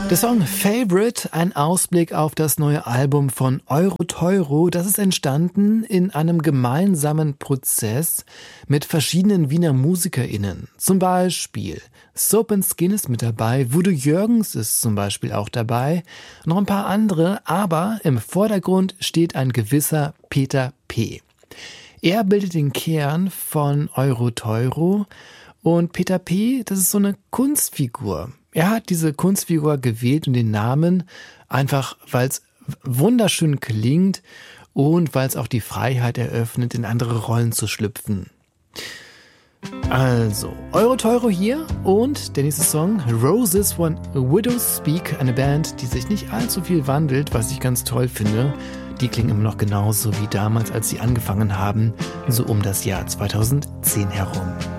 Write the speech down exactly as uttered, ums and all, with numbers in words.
Der Song Favorite, ein Ausblick auf das neue Album von Euro-Teuro. Das ist entstanden in einem gemeinsamen Prozess mit verschiedenen Wiener MusikerInnen. Zum Beispiel Soap and Skin ist mit dabei, Voodoo Jürgens ist zum Beispiel auch dabei, noch ein paar andere, aber im Vordergrund steht ein gewisser Peter P. Er bildet den Kern von Euro-Teuro und Peter P., das ist so eine Kunstfigur. Er hat diese Kunstfigur gewählt und den Namen einfach, weil es wunderschön klingt und weil es auch die Freiheit eröffnet, in andere Rollen zu schlüpfen. Also, Euro-Teuro hier und der nächste Song, Roses von Widows Speak, eine Band, die sich nicht allzu viel wandelt, was ich ganz toll finde. Die klingen immer noch genauso wie damals, als sie angefangen haben, so um das Jahr zweitausendzehn herum.